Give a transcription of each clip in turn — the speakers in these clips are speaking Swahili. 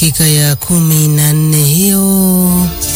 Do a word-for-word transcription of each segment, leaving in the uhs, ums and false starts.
Dakika ya kumi na nne hiyo,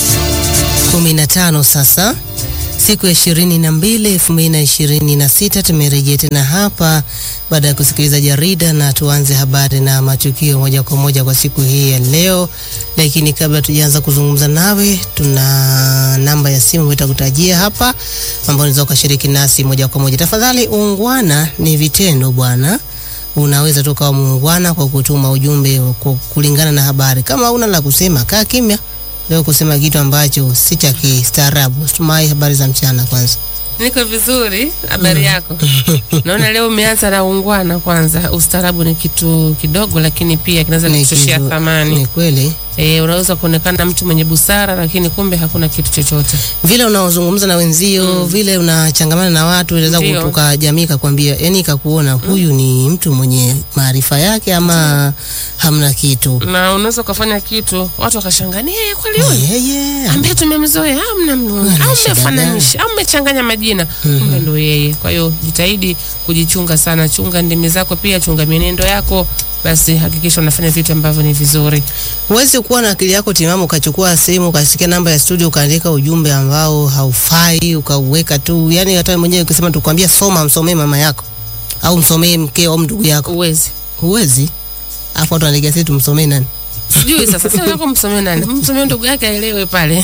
kumi na tano sasa, siku ya ishirini na mbili elfu mbili na ishirini na sita. Tumerejea tena hapa baada ya kusikiliza jarida, na tuanze habari na matukio moja kwa moja kwa siku hii ya leo. Lakini kabla tujaanza kuzungumza nawe, tuna namba ya simu nitakutajia hapa ambayo unaweza kushiriki nasi moja kwa moja. Tafadhali, ungwana ni vitendo bwana. Unaweza tu kama muungwana kwa kutuma ujumbe kwa kulingana na habari. Kama una la kusema, kaa kimya. Leo kusema kitu ambacho si cha kistaarabu. Tumai habari za mchana kwanza. Niko vizuri, habari yako? Naona leo umeanza na ungwana kwanza. Ustaarabu ni kitu kidogo, lakini pia kinaweza kushushia thamani. Ni kweli. Eh, unaweza kuonekana mtu mwenye busara, lakini kumbe hakuna kitu chochote. Vile unaozungumza na wenzio, mm. vile unachangamana na watu, inaweza kutoka jamii kakwambia, yani kakuona mm. huyu ni mtu mwenye maarifa yake ama mm. hamna kitu. Na unaweza kufanya kitu, watu wakashangania, eh, kweli huyu? Yeah, yeah. Ambaye tumemzoea, hamna mmoja. Au mmefananisha, au mmechanganya majina. Mm. Kumbe ndo yeye. Kwa hiyo jitahidi kujichunga sana, chunga ndimi zako, pia chunga mienendo yako. Basi hakikisha unafanya vitu ambavyo ni vizuri. Huwezi kuwa na akili yako timamu ukachukua simu ukasikia namba ya studio ukaandika ujumbe ambao haufai ukauweka tu. Yani hata mwenyewe ukisema tukwambia soma, msomee mama yako au msomee mkeo au ndugu yako. Huwezi. Huwezi. Afu watu wanalegea sisi tumsomee nani? Sijui sasa sasa yako msomee nani? Msomee ndugu yake aelewe pale.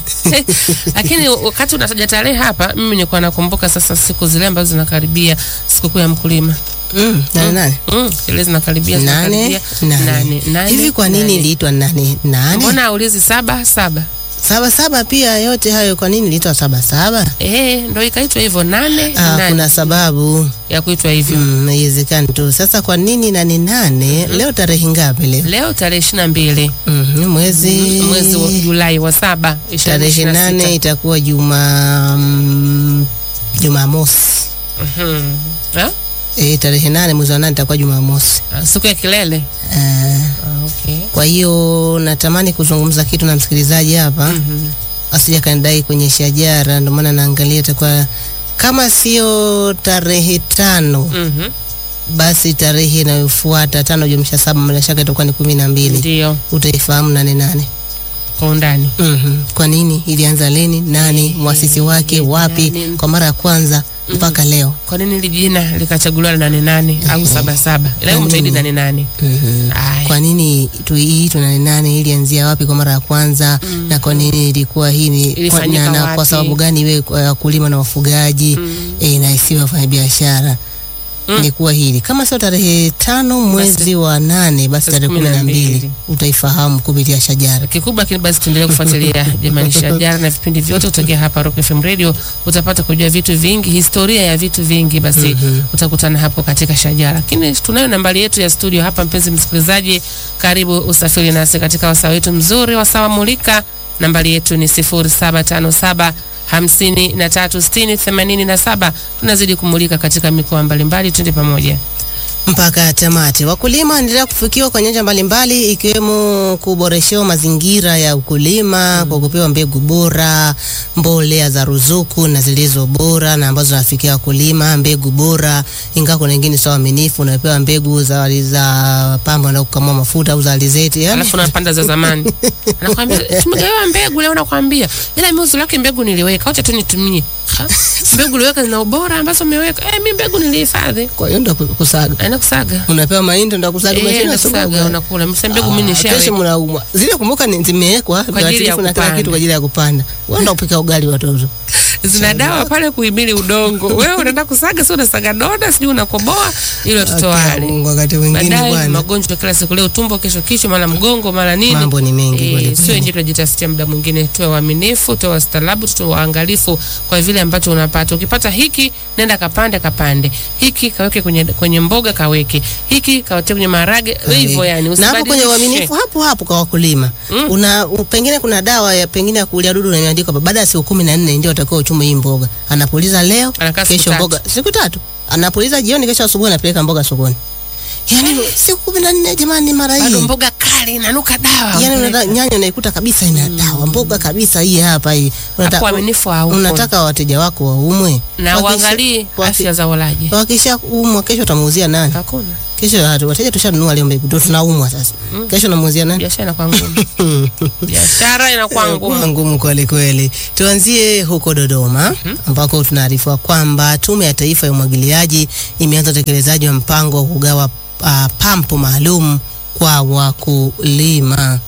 Lakini wakati unataja tarehe hapa, mimi nilikuwa nakumbuka sasa siku zile ambazo zinakaribia sikukuu ya mkulima. Mm, nane nane. Mm, ile zinakaribia nane nane. Nane. Hivi kwa nini iliitwa nane nane? Mbona ulizi saba saba? Saba saba pia yote hayo kwa nini iliitwa saba saba? Eh, ndio ikaitwa hivyo nane ah, nane. Kuna sababu ya kuitwa hivyo. Mm, haiwezekani tu. Sasa kwa nini nane nane? Mm-hmm. Leo tarehe ngapi leo? Leo tarehe ishirini na mbili. Mhm, mwezi mm-hmm. mwezi wa Julai wa saba, tarehe nane itakuwa Juma mm, Jumamosi. Mhm. Eh? Eh, tarehe nane mwezi wa nane itakuwa Jumamosi. Ah, siku ya kilele. Uh, ah, okay. Kwa hiyo natamani kuzungumza kitu na msikilizaji hapa. Mhm. Asije kanidai kwenye shajara, ndio maana naangalia itakuwa kama sio tarehe tano. Mhm. Basi tarehe inayofuata tano jumlisha saba bila shaka itakuwa ni kumi na mbili. Ndio. Utaifahamu nane nane kwa undani. Mhm. Kwa nini ilianza lini? Nani muasisi wake? Wapi? Nani? Kwa mara ya kwanza mpaka mm-hmm. leo. Kwa nini ile jina likachaguliwa nane nane mm-hmm. au saba saba? Leo mtaidi nane nane. Mhm. Kwa nini tuiitwe nane nane? Ilianzia wapi kwa mara ya kwanza? Mm-hmm. Na kwa nini ilikuwa hii kwa, na, na kwa sababu gani iwe wakulima na wafugaji mm-hmm. eh, na isiwe wafanya biashara? Mm. Ni kuwa hili kama sio tarehe tano mwezi basi, wa nane basi tarehe kumi na mbili utaifahamu kupitia shajara. Kikubwa kile basi tuendelee kufuatilia jamani shajara na vipindi vyote utokea hapa Rock F M Radio, utapata kujua vitu vingi, historia ya vitu vingi basi mm-hmm. utakutana hapo katika shajara. Lakini tunayo nambari yetu ya studio hapa, mpenzi msikilizaji, karibu usafiri nasi katika wasaa wetu mzuri wasaa mulika. Nambari yetu ni sifuri saba tano saba hamsini na tatu sitini themanini na saba. Tunazidi kumulika katika mikoa mbalimbali, twende pamoja mpaka tamati. Wakulima wanaendelea kufikiwa kwa nyanja mbalimbali ikiwemo kuboreshewa mazingira ya ukulima mm. kwa kupewa mbegu bora, mbolea za ruzuku na zilizo bora na ambazo zinafikia wakulima, mbegu bora. Ingawa kuna wengine sio waaminifu, unapewa mbegu za za pamba na kukamua mafuta au za alizeti, yani alafu unapanda za zamani. Anakuambia tumegawa mbegu leo, nakwambia ila mimi lake mbegu niliweka, acha tu nitumie. Mbegu niliweka zina ubora ambazo umeweka. Eh, mimi mbegu nilihifadhi. Kwa hiyo ndo kusaga. Aina kusaga. Unapewa mahindi ndo kusaga mashine na kusaga unakula. Mimi mbegu mimi nishawe. Kesho mnauma. Zile kumbuka ni zimewekwa kwa ajili ya kila kitu kwa ajili ya kupanda. Wewe ndo upika ugali watoto. Zina dawa pale kuhimili udongo. Wewe unaenda kusaga, sio unasaga doda, sijui unakoboa ili watoto wale. Okay, wakati mwingine bwana. Magonjwa kila siku, leo tumbo, kesho kichwa, mara mgongo, mara nini. Mambo ni mengi kweli. E, sio nje tunajitafutia muda mwingine, tuwe waaminifu, tuwe wastaarabu, tuwe waangalifu kwa vile ambacho unapata. Ukipata hiki, nenda kapande kapande. Hiki kaweke kwenye kwenye mboga kaweke. Hiki kaweke kwenye maharage. Hivyo yani usibadilike. Na hapo kwenye uaminifu hapo hapo kwa wakulima. Mm. Una pengine kuna dawa ya pengine ya kulia dudu inaandikwa baada ya siku kumi na nne ndio utakao uchume hii mboga. Anapuliza leo, kesho mboga siku tatu. Anapuliza jioni, kesho asubuhi anapeleka mboga sokoni. Yaani siku kumi na nne jamani, mara hii bado mboga kali inanuka dawa. Yaani unataka nyanya unaikuta kabisa ina mm. dawa, mboga kabisa hii hapa hii. Unataka uaminifu au unataka wateja wako waumwe na uangalie afya za walaji. Wakisha umwa kesho utamuuzia nani? Hakuna. Kesho hatu wateja tushanunua leo mbegu. Ndio tunaumwa sasa. Mm. Kesho namuuzia nani? Biashara inakuwa ngumu. Biashara inakuwa ngumu. Ngumu kweli kweli. Tuanzie huko Dodoma, mm-hmm. ambako tunaarifiwa kwamba Tume ya Taifa ya Umwagiliaji imeanza utekelezaji wa mpango wa kugawa uh, pampu maalum kwa wakulima.